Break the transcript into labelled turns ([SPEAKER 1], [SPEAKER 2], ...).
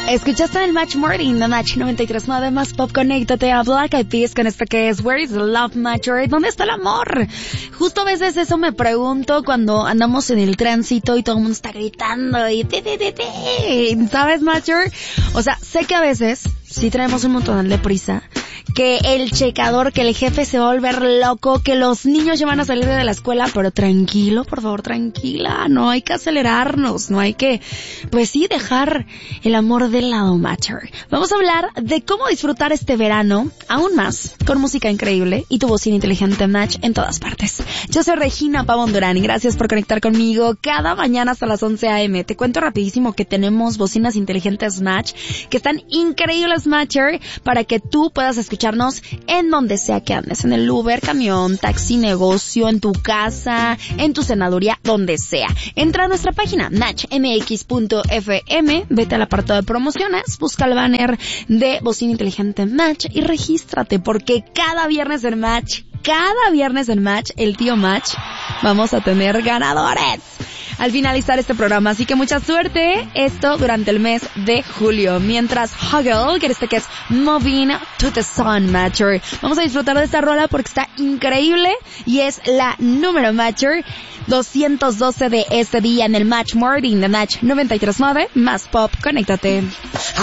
[SPEAKER 1] Escuchaste el Match Morning, The Match 93.9 más Pop. Conéctate a Black Eyed Peas con esto que es Where is the Love Matcher? ¿Dónde está el amor? Justo a veces eso me pregunto cuando andamos en el tránsito y todo el mundo está gritando y ¿sabes, Matcher? O sea, sé que a veces sí traemos un montón de prisa, que el checador, que el jefe se va a volver loco, que los niños ya van a salir de la escuela, pero tranquilo, por favor, tranquila, no hay que acelerarnos, no hay que, pues sí, dejar el amor de lado, Matcher. Vamos a hablar de cómo disfrutar este verano, aún más, con música increíble y tu bocina inteligente Match en todas partes. Yo soy Regina Pavón Durán y gracias por conectar conmigo cada mañana hasta las 11 a.m. Te cuento rapidísimo que tenemos bocinas inteligentes Match, que están increíbles, Matcher, para que tú puedas escucharnos en donde sea que andes, en el Uber, camión, taxi, negocio, en tu casa, en tu cenaduría, donde sea. Entra a nuestra página matchmx.fm, vete al apartado de promociones, busca el banner de bocina inteligente Match y regístrate, porque cada viernes en Match, el tío Match, vamos a tener ganadores al finalizar este programa, así que mucha suerte, esto durante el mes de julio, mientras Huggle, que es Moving to the Sun, Matcher. Vamos a disfrutar de esta rola porque está increíble y es la número Matcher 212 de este día en el Match Morning, de Match 93.9 más Pop. Conéctate.